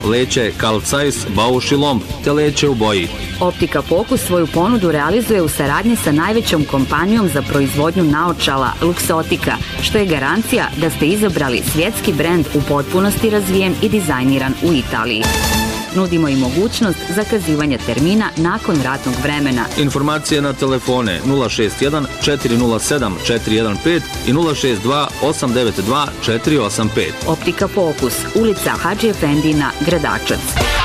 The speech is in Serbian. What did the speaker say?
leće Calzais, Bausch i Lomb, te leće u boji. Optika Focus svoju ponudu realizuje u saradnji sa najvećom kompanijom za proizvodnju naočala Luxottica, što je garancija da ste izabrali svjetski brend u potpunosti razvijen i dizajniran u Italiji. Nudimo i mogućnost zakazivanja termina nakon radnog vremena. Informacije na telefone 061 407 415 i 062 892 485. Optika Focus, ulica Hadži Efendina, Gradačac.